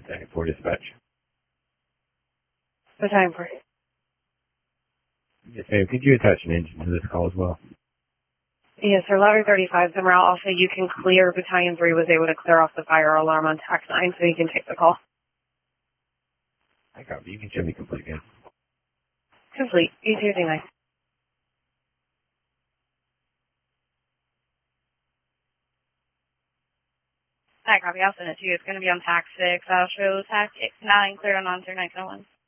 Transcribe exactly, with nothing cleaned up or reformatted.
Battalion four dispatch. Battalion four. Yes, ma'am. Could you attach an engine to this call as well? Yes, sir. Louder thirty-five, the morale also, you can clear. Battalion three was able to clear off the fire alarm on tax nine, so you can take the call. I copy. You can show me complete again. Complete. E two nine. I copy. I'll send it to you. It's going to be on tax six. I'll show tax nine cleared on on nine oh one.